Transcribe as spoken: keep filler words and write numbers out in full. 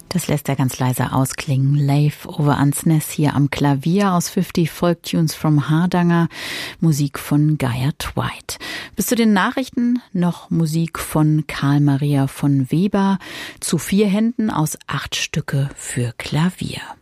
Das lässt er ganz leise ausklingen. Leif Ove Andsnes hier am Klavier aus fünfzig Folk-Tunes from Hardanger. Musik von Geiert White. Bis zu den Nachrichten noch Musik von Karl Maria von Weber. Zu vier Händen aus acht Stücke für Klavier.